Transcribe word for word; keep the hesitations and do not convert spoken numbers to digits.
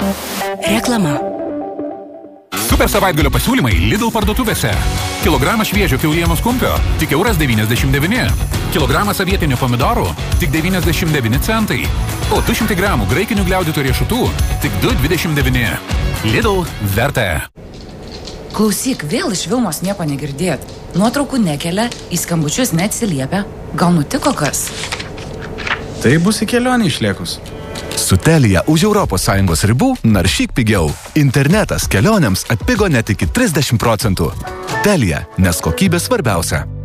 Reklama. Super savaitgalio pasiūlymai Lidl parduotuvėse. Kilogramas šviežio kiaulienos kumpio tik euras devyniasdešimt devyni. Kilogramas avietinių pomidorų tik devyniasdešimt devyni centai. O du šimtai gramų graikinių gliaudytų riešutų tik du dvidešimt devyni. Lidl verta. Klausyk, vėl iš Vilmos nieko negirdėt. Nuotraukų nekelia, į skambučius neatsiliepia. Gal nutiko kas? Tai bus į kelionį išliekus. Su Telia už Europos Sąjungos ribų naršyk pigiau. Internetas kelionėms atpigo net iki trisdešimt procentų. Telia, nes kokybė svarbiausia.